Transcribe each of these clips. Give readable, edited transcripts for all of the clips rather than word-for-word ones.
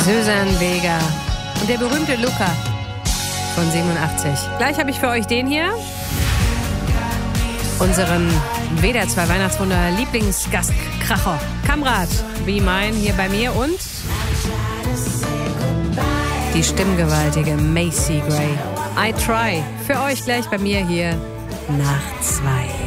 Susan Vega und der berühmte Luca von 87. Gleich habe ich für euch den hier. Unseren WDR 2 Weihnachtswunder Lieblingsgastkracher Kamrat Be Mine hier bei mir und die stimmgewaltige Macy Gray. I Try für euch gleich bei mir hier nach 2.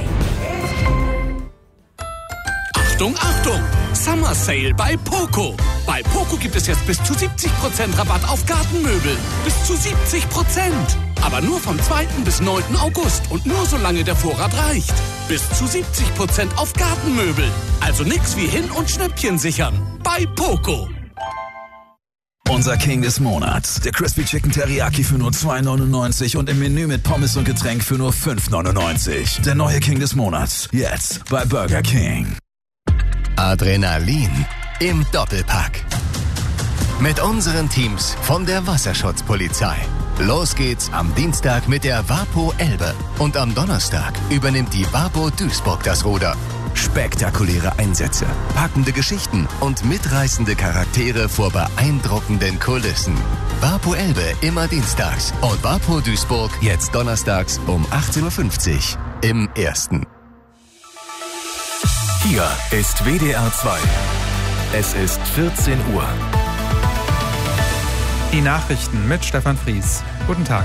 Achtung, Achtung! Summer Sale bei Poco. Bei Poco gibt es jetzt bis zu 70% Rabatt auf Gartenmöbel. Bis zu 70%. Aber nur vom 2. bis 9. August und nur solange der Vorrat reicht. Bis zu 70% auf Gartenmöbel. Also nix wie hin und Schnäppchen sichern. Bei Poco. Unser King des Monats. Der Crispy Chicken Teriyaki für nur 2,99 und im Menü mit Pommes und Getränk für nur 5,99. Der neue King des Monats. Jetzt bei Burger King. Adrenalin im Doppelpack. Mit unseren Teams von der Wasserschutzpolizei. Los geht's am Dienstag mit der Vapo Elbe. Und am Donnerstag übernimmt die Vapo Duisburg das Ruder. Spektakuläre Einsätze, packende Geschichten und mitreißende Charaktere vor beeindruckenden Kulissen. Vapo Elbe immer dienstags und Vapo Duisburg jetzt donnerstags um 18.50 Uhr im Ersten. Hier ist WDR 2. Es ist 14 Uhr. Die Nachrichten mit Stefan Fries. Guten Tag.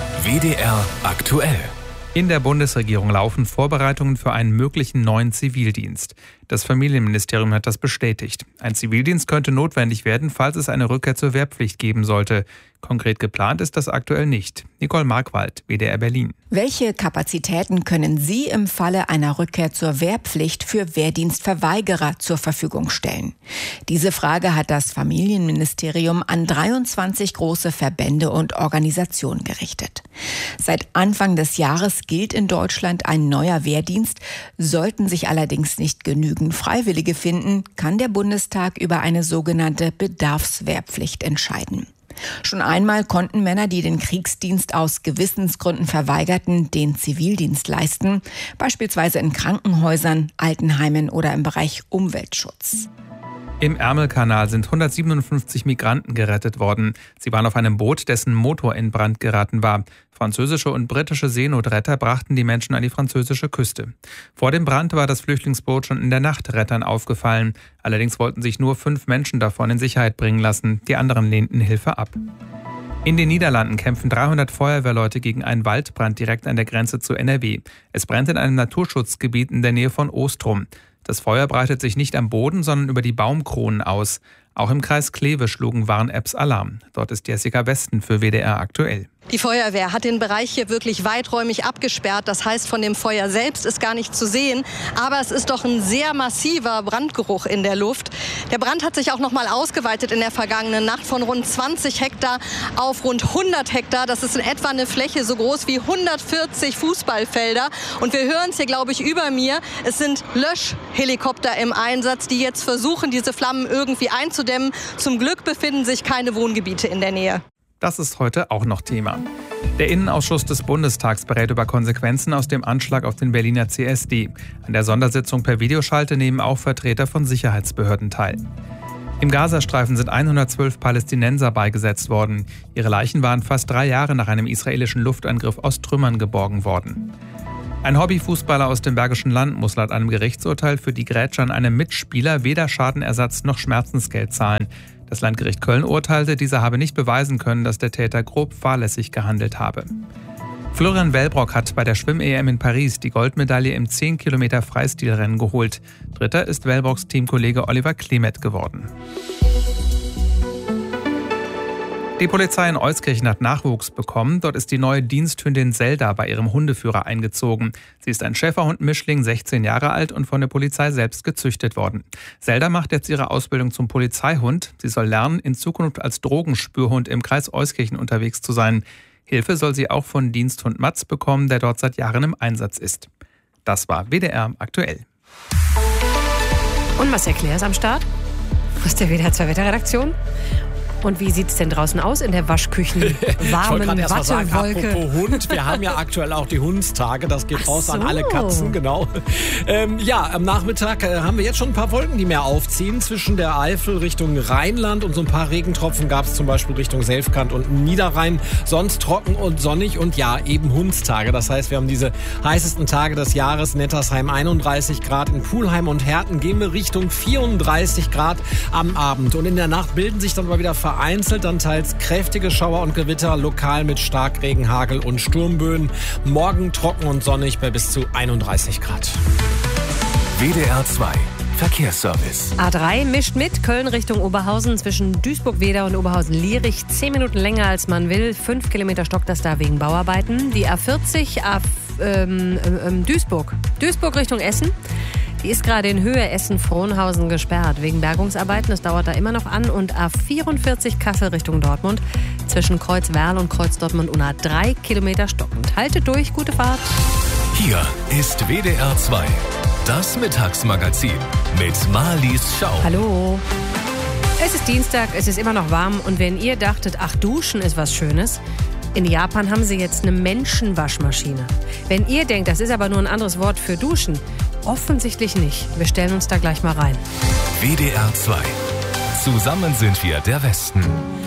WDR aktuell. In der Bundesregierung laufen Vorbereitungen für einen möglichen neuen Zivildienst. Das Familienministerium hat das bestätigt. Ein Zivildienst könnte notwendig werden, falls es eine Rückkehr zur Wehrpflicht geben sollte. Konkret geplant ist das aktuell nicht. Nicole Markwald, WDR Berlin. Welche Kapazitäten können Sie im Falle einer Rückkehr zur Wehrpflicht für Wehrdienstverweigerer zur Verfügung stellen? Diese Frage hat das Familienministerium an 23 große Verbände und Organisationen gerichtet. Seit Anfang des Jahres gilt in Deutschland ein neuer Wehrdienst. Sollten sich allerdings nicht genügend Freiwillige finden, kann der Bundestag über eine sogenannte Bedarfswehrpflicht entscheiden. Schon einmal konnten Männer, die den Kriegsdienst aus Gewissensgründen verweigerten, den Zivildienst leisten, beispielsweise in Krankenhäusern, Altenheimen oder im Bereich Umweltschutz. Im Ärmelkanal sind 157 Migranten gerettet worden. Sie waren auf einem Boot, dessen Motor in Brand geraten war. Französische und britische Seenotretter brachten die Menschen an die französische Küste. Vor dem Brand war das Flüchtlingsboot schon in der Nacht Rettern aufgefallen. Allerdings wollten sich nur 5 Menschen davon in Sicherheit bringen lassen. Die anderen lehnten Hilfe ab. In den Niederlanden kämpfen 300 Feuerwehrleute gegen einen Waldbrand direkt an der Grenze zu NRW. Es brennt in einem Naturschutzgebiet in der Nähe von Oostrum. Das Feuer breitet sich nicht am Boden, sondern über die Baumkronen aus. Auch im Kreis Kleve schlugen Warn-Apps Alarm. Dort ist Jessica Westen für WDR aktuell. Die Feuerwehr hat den Bereich hier wirklich weiträumig abgesperrt. Das heißt, von dem Feuer selbst ist gar nicht zu sehen. Aber es ist doch ein sehr massiver Brandgeruch in der Luft. Der Brand hat sich auch noch mal ausgeweitet in der vergangenen Nacht von rund 20 Hektar auf rund 100 Hektar. Das ist in etwa eine Fläche so groß wie 140 Fußballfelder. Und wir hören es hier, glaube ich, über mir. Es sind Löschhelikopter im Einsatz, die jetzt versuchen, diese Flammen irgendwie einzudämmen. Zum Glück befinden sich keine Wohngebiete in der Nähe. Das ist heute auch noch Thema. Der Innenausschuss des Bundestags berät über Konsequenzen aus dem Anschlag auf den Berliner CSD. An der Sondersitzung per Videoschalte nehmen auch Vertreter von Sicherheitsbehörden teil. Im Gazastreifen sind 112 Palästinenser beigesetzt worden. Ihre Leichen waren fast 3 Jahre nach einem israelischen Luftangriff aus Trümmern geborgen worden. Ein Hobbyfußballer aus dem Bergischen Land muss laut einem Gerichtsurteil für die Grätsche an einem Mitspieler weder Schadenersatz noch Schmerzensgeld zahlen. Das Landgericht Köln urteilte, dieser habe nicht beweisen können, dass der Täter grob fahrlässig gehandelt habe. Florian Wellbrock hat bei der Schwimm-EM in Paris die Goldmedaille im 10-Kilometer-Freistilrennen geholt. Dritter ist Wellbrocks Teamkollege Oliver Klemet geworden. Die Polizei in Euskirchen hat Nachwuchs bekommen. Dort ist die neue Diensthündin Zelda bei ihrem Hundeführer eingezogen. Sie ist ein Schäferhund-Mischling, 16 Jahre alt und von der Polizei selbst gezüchtet worden. Zelda macht jetzt ihre Ausbildung zum Polizeihund. Sie soll lernen, in Zukunft als Drogenspürhund im Kreis Euskirchen unterwegs zu sein. Hilfe soll sie auch von Diensthund Mats bekommen, der dort seit Jahren im Einsatz ist. Das war WDR aktuell. Und Marcel Claire ist am Start aus der WDR 2 Wetterredaktion. Und wie sieht es denn draußen aus in der waschküchen warmen Wattewolke? Apropos Hund, wir haben ja aktuell auch die Hundstage, das geht raus an alle Katzen, genau. Am Nachmittag haben wir jetzt schon ein paar Wolken, die mehr aufziehen, zwischen der Eifel Richtung Rheinland und so ein paar Regentropfen gab es zum Beispiel Richtung Selfkant und Niederrhein. Sonst trocken und sonnig und ja, eben Hundstage. Das heißt, wir haben diese heißesten Tage des Jahres. Nettersheim 31 Grad, in Pulheim und Herten gehen wir Richtung 34 Grad am Abend. Und in der Nacht bilden sich dann mal wieder vereinzelt dann teils kräftige Schauer und Gewitter, lokal mit Starkregen, Hagel und Sturmböen. Morgen trocken und sonnig bei bis zu 31 Grad. WDR 2 Verkehrsservice. A3 mischt mit, Köln Richtung Oberhausen zwischen Duisburg-Wedau und Oberhausen-Lierich. 10 Minuten länger als man will. 5 Kilometer stockt das da wegen Bauarbeiten. Die A40 Duisburg Richtung Essen. Die ist gerade in Höhe Essen-Frohnhausen gesperrt wegen Bergungsarbeiten. Das dauert da immer noch an. Und A44 Kassel Richtung Dortmund. Zwischen Kreuz-Werl und Kreuz-Dortmund Unna 3 Kilometer stockend. Haltet durch, gute Fahrt. Hier ist WDR 2, das Mittagsmagazin mit Marlies Schau. Hallo. Es ist Dienstag, es ist immer noch warm. Und wenn ihr dachtet, ach, duschen ist was Schönes, in Japan haben sie jetzt eine Menschenwaschmaschine. Wenn ihr denkt, das ist aber nur ein anderes Wort für duschen, offensichtlich nicht. Wir stellen uns da gleich mal rein. WDR 2. Zusammen sind wir der Westen.